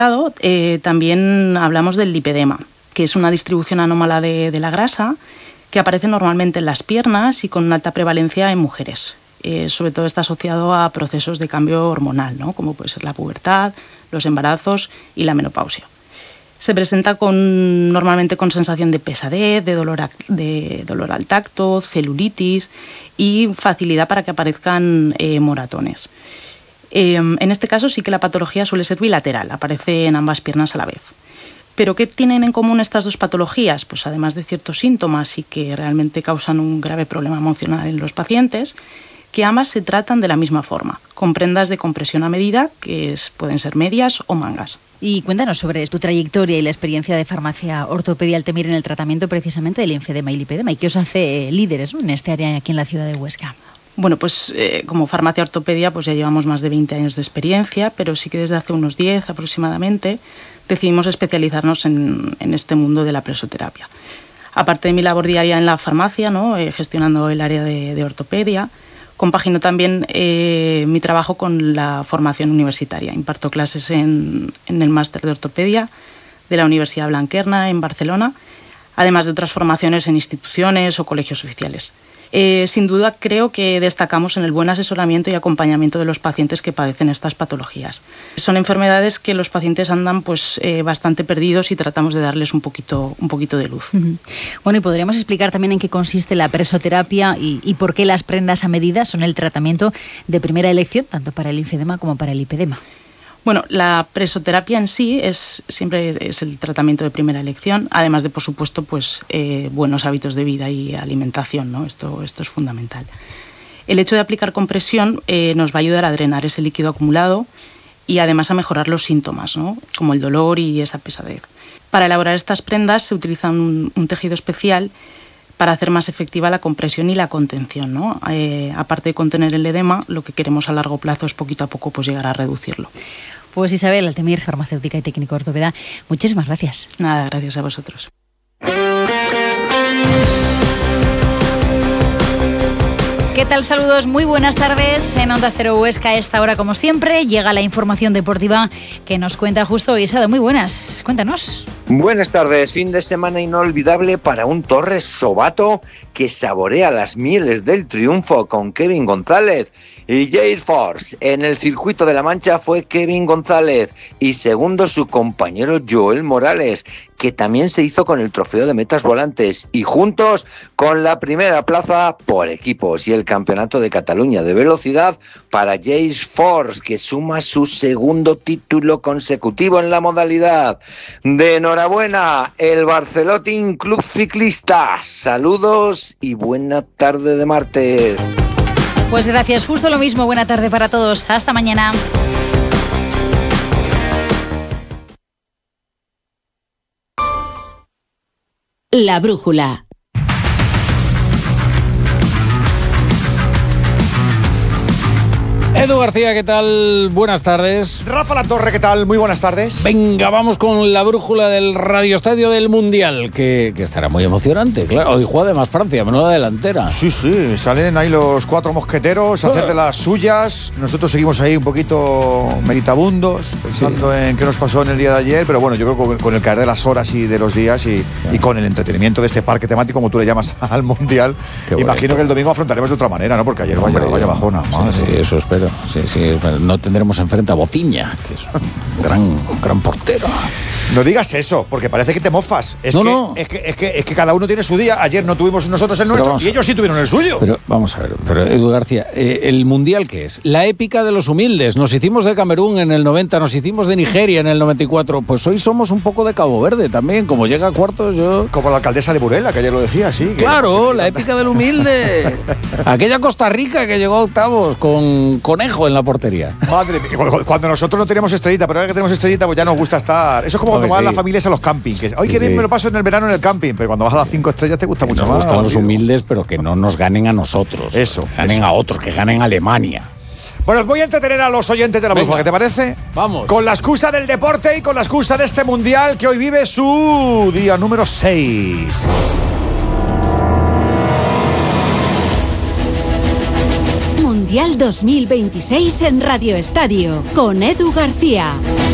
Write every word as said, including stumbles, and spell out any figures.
Eh, también hablamos del lipedema, que es una distribución anómala de, de la grasa que aparece normalmente en las piernas y con una alta prevalencia en mujeres. Eh, sobre todo está asociado a procesos de cambio hormonal, ¿no? Como puede ser la pubertad, los embarazos y la menopausia. Se presenta con, normalmente con sensación de pesadez, de dolor, a, de dolor al tacto, celulitis y facilidad para que aparezcan eh, moratones. Eh, en este caso sí que la patología suele ser bilateral, aparece en ambas piernas a la vez. ¿Pero qué tienen en común estas dos patologías? Pues además de ciertos síntomas y que realmente causan un grave problema emocional en los pacientes, que ambas se tratan de la misma forma, con prendas de compresión a medida, que es, pueden ser medias o mangas. Y cuéntanos sobre tu trayectoria y la experiencia de farmacia ortopedia Altemir en el tratamiento precisamente del linfedema y lipedema, y qué os hace eh, líderes, ¿no?, en este área aquí en la ciudad de Huesca. Bueno, pues eh, como farmacia ortopedia pues ya llevamos más de veinte años de experiencia, pero sí que desde hace unos diez aproximadamente decidimos especializarnos en, en este mundo de la presoterapia. Aparte de mi labor diaria en la farmacia, ¿no?, eh, gestionando el área de, de ortopedia, compagino también eh, mi trabajo con la formación universitaria. Imparto clases en, en el máster de ortopedia de la Universidad Blanquerna en Barcelona, además de otras formaciones en instituciones o colegios oficiales. Eh, sin duda creo que destacamos en el buen asesoramiento y acompañamiento de los pacientes que padecen estas patologías. Son enfermedades que los pacientes andan pues, eh, bastante perdidos y tratamos de darles un poquito, un poquito de luz. Uh-huh. Bueno, y podríamos explicar también en qué consiste la presoterapia y, y por qué las prendas a medida son el tratamiento de primera elección, tanto para el linfedema como para el lipedema. Bueno, la presoterapia en sí es siempre es el tratamiento de primera elección, además de, por supuesto, pues eh, buenos hábitos de vida y alimentación, ¿no? Esto, esto es fundamental. El hecho de aplicar compresión eh, nos va a ayudar a drenar ese líquido acumulado y además a mejorar los síntomas, ¿no?, como el dolor y esa pesadez. Para elaborar estas prendas se utiliza un, un tejido especial para hacer más efectiva la compresión y la contención, ¿no? Eh, aparte de contener el edema, lo que queremos a largo plazo es poquito a poco pues, llegar a reducirlo. Pues Isabel Altemir, farmacéutica y técnico ortopeda, muchísimas gracias. Nada, gracias a vosotros. ¿Qué tal? Saludos, muy buenas tardes. En Onda Cero Huesca, a esta hora, como siempre, llega la información deportiva que nos cuenta justo Isado. Muy buenas, cuéntanos. Buenas tardes. Fin de semana inolvidable para un Torres Sobato que saborea las mieles del triunfo con Kevin González y Jade Force. En el circuito de La Mancha fue Kevin González y segundo su compañero Joel Morales, que también se hizo con el trofeo de metas volantes, y juntos con la primera plaza por equipos y el campeonato de Cataluña de velocidad para Jade Force, que suma su segundo título consecutivo en la modalidad. De enhorabuena, el Barcelotin Club Ciclista. Saludos y buena tarde de martes. Pues gracias, justo lo mismo. Buena tarde para todos. Hasta mañana. La brújula. Edu García, ¿qué tal? Buenas tardes. Rafa Latorre, ¿qué tal? Muy buenas tardes. Venga, vamos con la brújula del Radio Estadio del Mundial, que, que estará muy emocionante, claro. Hoy juega además Francia, menuda delantera. Sí, sí, salen ahí los cuatro mosqueteros a hacer de las suyas. Nosotros seguimos ahí un poquito meditabundos, pensando sí. en qué nos pasó en el día de ayer, pero bueno, yo creo que con, con el caer de las horas y de los días y, y con el entretenimiento de este parque temático, como tú le llamas al Mundial, imagino que el domingo afrontaremos de otra manera, ¿no? Porque ayer vaya, Hombre, vaya bajona. Sí, sí, eso espero. Sí, sí, no tendremos enfrente a Bociña, que es un gran, gran portero. No digas eso, porque parece que te mofas. Es, no, que, no. Es, que, es, que, es que cada uno tiene su día. Ayer no tuvimos nosotros el nuestro y ellos sí tuvieron el suyo. Pero vamos a ver, pero Edu García, eh, ¿el Mundial qué es? La épica de los humildes. Nos hicimos de Camerún en el noventa, nos hicimos de Nigeria en el noventa y cuatro. Pues hoy somos un poco de Cabo Verde también. Como llega a cuartos, yo... Como la alcaldesa de Burela, que ayer lo decía, sí. Que claro, que... la épica del humilde. Aquella Costa Rica que llegó a octavos con Conejo en la portería. Madre mía, cuando nosotros no teníamos estrellita, pero ahora que tenemos estrellita, pues ya nos gusta estar. Eso es como cuando van sí. las familias a los campings. Que, Hoy sí, sí. me lo paso en el verano en el camping, pero cuando vas a las cinco estrellas te gusta que mucho nos más. Nos gustan los humildes, pero que no nos ganen a nosotros. Eso. Que ganen eso. a otros, que ganen a Alemania. Bueno, os voy a entretener a los oyentes de la brújula, ¿qué te parece? Vamos. Con la excusa del deporte y con la excusa de este Mundial que hoy vive su día número seis. Mundial dos mil veintiséis en Radio Estadio, con Edu García.